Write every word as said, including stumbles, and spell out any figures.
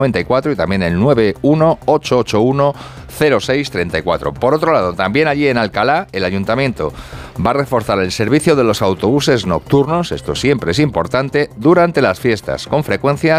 noventa y cuatro y también el nueve uno ocho ocho uno cero seis treinta y cuatro. Por otro lado, también allí en Alcalá, el ayuntamiento va a reforzar el servicio de los autobuses nocturnos, esto siempre es importante, durante las fiestas, con frecuencias